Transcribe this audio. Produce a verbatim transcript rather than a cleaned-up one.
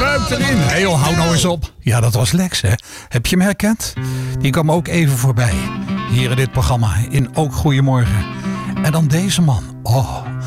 kruipt erin. Hé joh, hou nou eens op. Ja, dat was Lex, hè. Heb je hem herkend? Die kwam ook even voorbij. Hier in dit programma, in Ook Goedemorgen. En dan deze man. Oh,